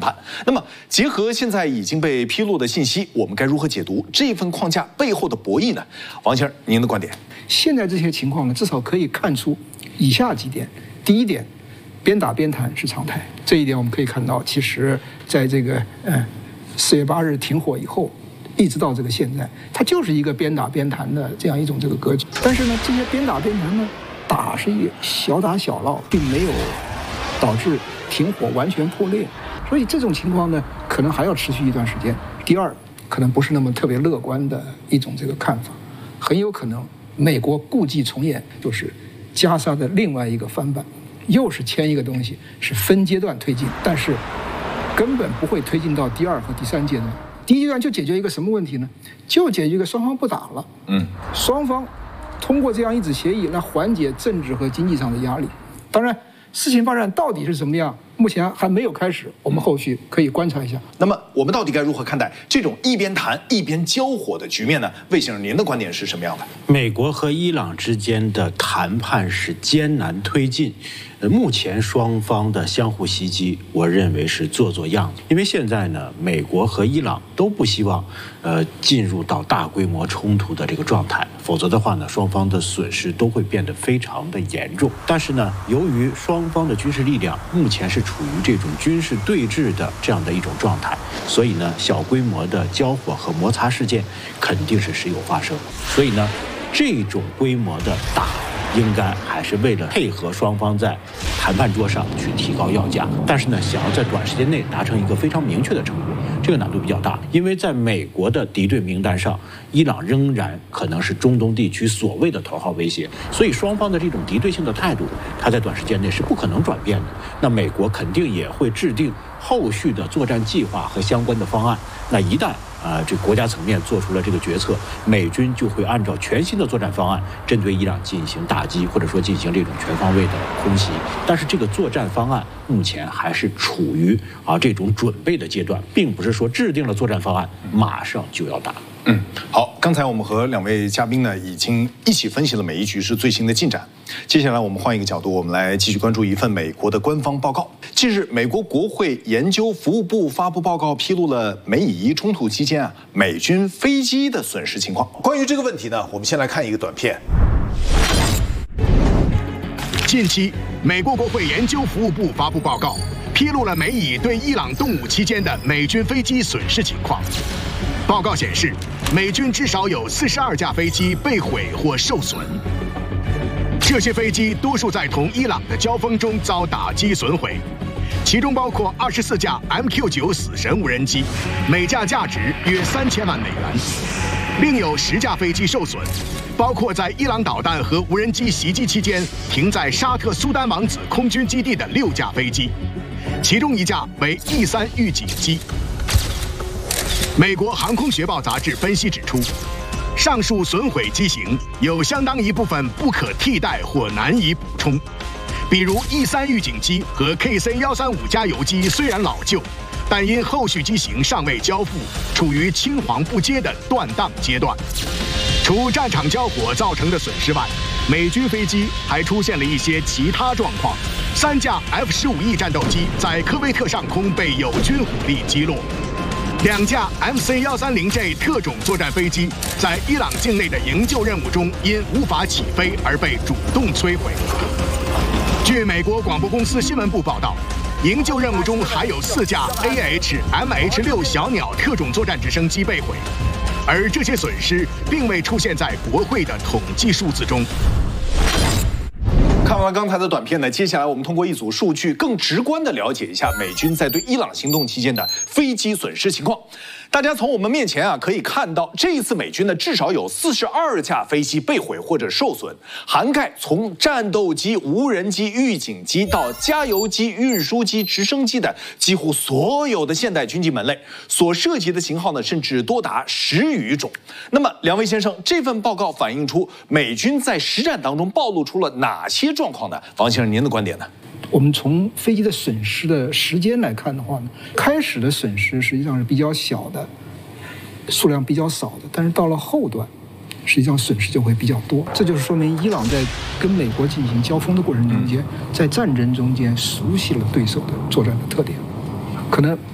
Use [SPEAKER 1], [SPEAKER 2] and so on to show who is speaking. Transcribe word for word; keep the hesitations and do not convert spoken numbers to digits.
[SPEAKER 1] 判。那么，结合现在已经被披露的信息，我们该如何解读这份框架背后的博弈呢？王先生，您的观点？
[SPEAKER 2] 现在这些情况呢，至少可以看出以下几点。第一点，边打边谈是常态，这一点我们可以看到，其实在这个呃四月八日停火以后，一直到这个现在，它就是一个边打边谈的这样一种这个格局。但是呢，这些边打边谈呢，打是一小打小闹，并没有导致停火完全破裂，所以这种情况呢，可能还要持续一段时间。第二，可能不是那么特别乐观的一种这个看法，很有可能美国故伎重演，就是加沙的另外一个翻版，又是签一个东西，是分阶段推进，但是根本不会推进到第二和第三阶段。第一阶段就解决一个什么问题呢？就解决一个双方不打了，嗯，双方通过这样一纸协议来缓解政治和经济上的压力。当然，事情发展到底是怎么样，目前还没有开始，我们后续可以观察一下。
[SPEAKER 1] 那么，我们到底该如何看待这种一边谈一边交火的局面呢？魏先生，您的观点是什么样的？
[SPEAKER 3] 美国和伊朗之间的谈判是艰难推进。呃，目前双方的相互袭击，我认为是做做样子。因为现在呢，美国和伊朗都不希望，呃，进入到大规模冲突的这个状态，否则的话呢，双方的损失都会变得非常的严重。但是呢，由于双方的军事力量目前是处于这种军事对峙的这样的一种状态，所以呢，小规模的交火和摩擦事件肯定是时有发生。所以呢，这种规模的打，应该还是为了配合双方在谈判桌上去提高要价，但是呢，想要在短时间内达成一个非常明确的成果，这个难度比较大。因为在美国的敌对名单上，伊朗仍然可能是中东地区所谓的头号威胁，所以双方的这种敌对性的态度，它在短时间内是不可能转变的。那美国肯定也会制定后续的作战计划和相关的方案。那一旦啊，这国家层面做出了这个决策，美军就会按照全新的作战方案，针对伊朗进行打击，或者说进行这种全方位的空袭。但是这个作战方案目前还是处于啊这种准备的阶段，并不是说制定了作战方案马上就要打。
[SPEAKER 1] 嗯，好，刚才我们和两位嘉宾呢已经一起分析了每一局势最新的进展。接下来我们换一个角度，我们来继续关注一份美国的官方报告。近日，美国国会研究服务部发布报告，披露了美以伊冲突期间啊美军飞机的损失情况。关于这个问题呢，我们先来看一个短片。
[SPEAKER 4] 近期，美国国会研究服务部发布报告，披露了美以对伊朗动武期间的美军飞机损失情况。报告显示，美军至少有四十二架飞机被毁或受损。这些飞机多数在同伊朗的交锋中遭打击损毁，其中包括二十四架 M Q 九 死神无人机，每架价值约三千万美元；另有十架飞机受损，包括在伊朗导弹和无人机袭击期间停在沙特苏丹王子空军基地的六架飞机，其中一架为 E 三预警机。美国航空学报杂志分析指出，上述损毁机型有相当一部分不可替代或难以补充，比如 E 三预警机和 K C 一三五加油机虽然老旧，但因后续机型尚未交付，处于青黄不接的断档阶段。除战场交火造成的损失外，美军飞机还出现了一些其他状况。三架 F 十五 E 战斗机在科威特上空被友军火力击落。两架 M C 一三零 J 特种作战飞机在伊朗境内的营救任务中因无法起飞而被主动摧毁。据美国广播公司新闻部报道，营救任务中还有四架 A H M H 六 小鸟特种作战直升机被毁，而这些损失并未出现在国会的统计数字中。
[SPEAKER 1] 看完刚才的短片呢，接下来我们通过一组数据，更直观地了解一下美军在对伊朗行动期间的飞机损失情况。大家从我们面前啊可以看到，这一次美军呢至少有四十二架飞机被毁或者受损，涵盖从战斗机、无人机、预警机到加油机、运输机、直升机的几乎所有的现代军机门类，所涉及的型号呢甚至多达十余种。那么，两位先生，这份报告反映出美军在实战当中暴露出了哪些状况呢？王先生，您的观点呢？
[SPEAKER 2] 我们从飞机的损失的时间来看的话呢，开始的损失实际上是比较小的，数量比较少的，但是到了后段，实际上损失就会比较多。这就是说明伊朗在跟美国进行交锋的过程中间，在战争中间熟悉了对手的作战的特点，可能